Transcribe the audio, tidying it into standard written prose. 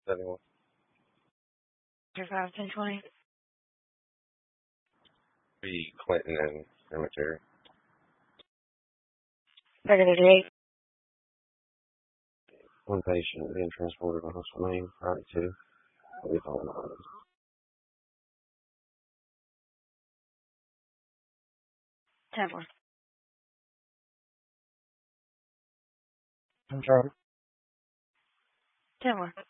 71. 51020. Be Clinton and Cemetery. Regular date. One patient being transported to hospital main, Friday 2. I'll be following on. 10-1. I'm trying. 10-1.